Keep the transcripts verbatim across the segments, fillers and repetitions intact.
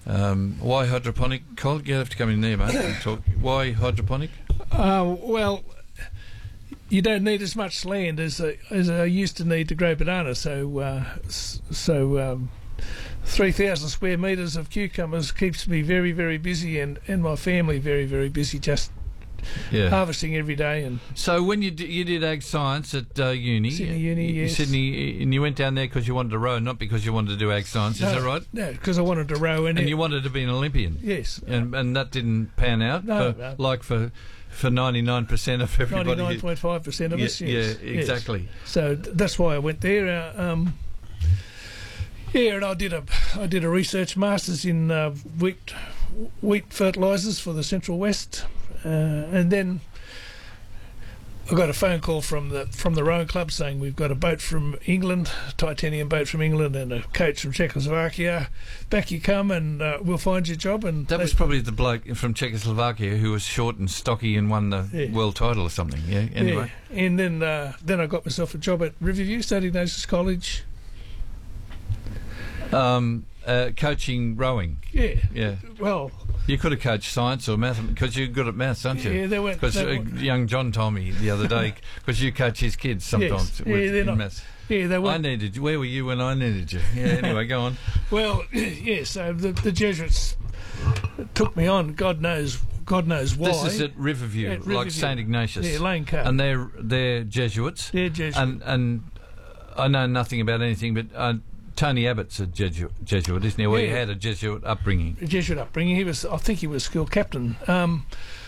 Um, why hydroponic? Col, you have to come in there, mate, and talk. Why hydroponic? Uh, well, you don't need as much land as I, as I used to need to grow bananas. So, uh, s- so um, three thousand square metres of cucumbers keeps me very, very busy, and, and my family very, very busy. Just Yeah. harvesting every day. And So when you d- you did ag science at uh, uni, Sydney Uni, y- yes. Sydney, and you went down there because you wanted to row, not because you wanted to do ag science. Is No, that right? No, because I wanted to row in And it. you wanted to be an Olympian. Yes. And and that didn't pan out. No, for, no. Like for for ninety nine percent of everybody. ninety-nine point five percent of yeah, us, yes. yeah, yes. exactly. So th- that's why I went there. Uh, um, yeah, and I did a I did a research masters in uh, wheat wheat fertilisers for the Central West, uh, and then I got a phone call from the from the rowing club saying we've got a boat from England, titanium boat from England, and a coach from Czechoslovakia. Back you come, and uh, we'll find you a job. And That they- was probably the bloke from Czechoslovakia who was short and stocky and won the Yeah. world title or something. Yeah. Anyway. Yeah. And then uh, then I got myself a job at Riverview, St Ignatius College. Um, uh, coaching rowing. Yeah. Yeah. Well, You could have coached science or math because you're good at maths, aren't you? yeah, they went. Because they uh, went- young John told me the other day, because you coach his kids sometimes Yes. with, Yeah, they're in not- maths. yeah, they I went. needed you. Where were you when I needed you? Yeah, anyway, go on. Well, yeah. So the, the Jesuits took me on. God knows. God knows why. This is at Riverview, At like Riverview. Saint Ignatius. Yeah, Lane Cove. And they're, they're Jesuits. They're Jesuits. And, and I know nothing about anything, but uh, Tony Abbott's a Jesuit, Jesuit, isn't he? Well, he Yeah. had a Jesuit upbringing. Jesuit upbringing. He was, I think, he was school captain. Um,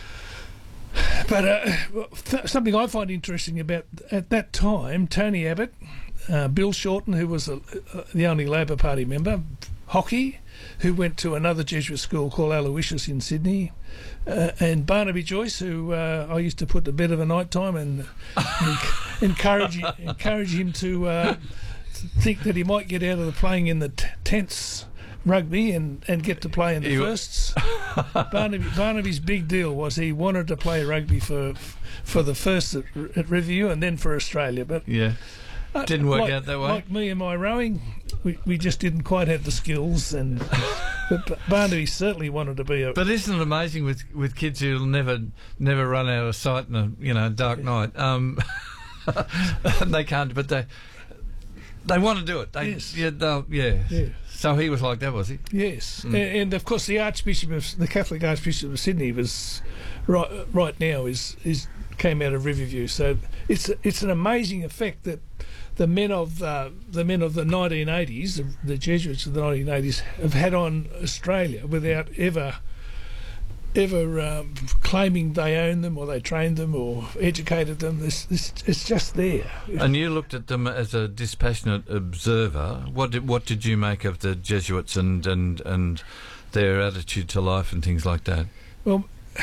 but uh, th- something I find interesting about at that time, Tony Abbott, uh, Bill Shorten, who was a, uh, the only Labor Party member, Hockey, who went to another Jesuit school called Aloysius in Sydney, uh, and Barnaby Joyce, who uh, I used to put to bed of a night time and enc- encourage encourage him to. Uh, think that he might get out of the playing in the t- tents rugby and, and get to play in the He w- firsts. Barnaby, Barnaby's big deal was he wanted to play rugby for for the first at, at Riverview and then for Australia. But Yeah. uh, Didn't work like, out that way. Like me and my rowing, we, we just didn't quite have the skills. And but B- Barnaby certainly wanted to be a. But isn't it amazing with, with kids who'll never never run out of sight in a you know dark night? Um, they can't, but they they want to do it. They, Yes. yeah, they'll- yeah. Yeah. So he was like that, was he? Yes, Mm. A- and of course the Archbishop of the Catholic Archbishop of Sydney was right right now is is came out of Riverview. So it's it's an amazing effect that the men of uh, the men of the nineteen eighties, the, the Jesuits of the nineteen eighties, have had on Australia without ever ever um, claiming they own them or they trained them or educated them. This, this, it's just there. And you looked at them as a dispassionate observer. What did what did you make of the Jesuits and and and their attitude to life and things like that? Well,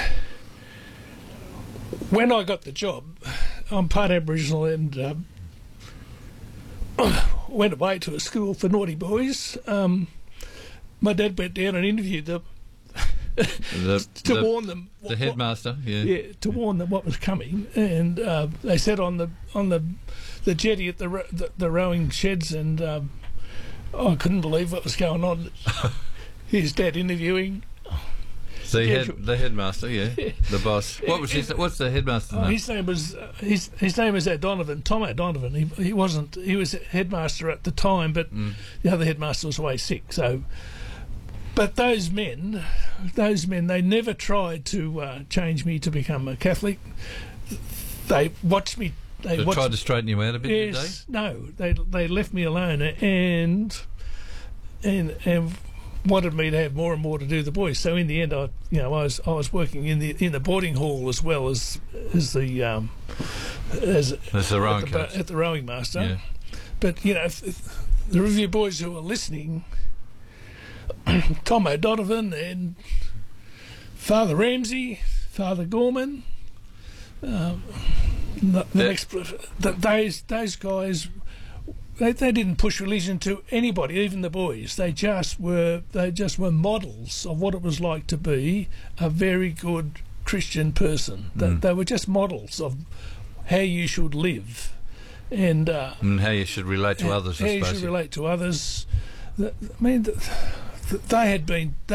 when I got the job, I'm part Aboriginal and um, went away to a school for naughty boys. Um, my dad went down and interviewed them The, to the, warn them. the what- headmaster, yeah. yeah, to warn them what was coming, and uh, they sat on the on the the jetty at the ro- the, the rowing sheds, and um, I couldn't believe what was going on. His dad interviewing. The Yeah, head, sure. the headmaster, yeah, the boss. What was his? What's the headmaster's Oh, name? his name was uh, his his name was O'Donovan, Tom O'Donovan. He he wasn't he was headmaster at the time, but Mm. the other headmaster was away sick. So, but those men, those men, they never tried to uh, change me to become a Catholic. They watched me. They They watched. tried to straighten you out a bit, did yes, no, they they left me alone and and and wanted me to have more and more to do with the boys. So in the end, I you know I was I was working in the in the boarding hall as well as as the um, as they? As the rowing at, the, coach. at the rowing master. Yeah. But you know, if, if the review boys who are listening, Tom O'Donovan and Father Ramsey, Father Gorman, um, the, the Yeah. next the, those those guys. They, they didn't push religion to anybody, even the boys. They just were they just were models of what it was like to be a very good Christian person. They, Mm. they were just models of how you should live, and uh, And how you should relate to others, how I you suppose. should relate to others. The- I mean, the, the, they had been.